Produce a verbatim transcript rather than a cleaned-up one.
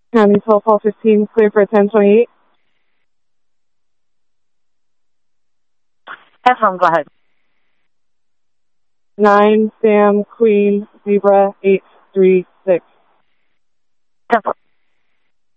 County twelve Fall fifteen, clear for ten twenty-eight. Affirm, go ahead. nine, Sam, Queen, Zebra, eight three six. Affirm.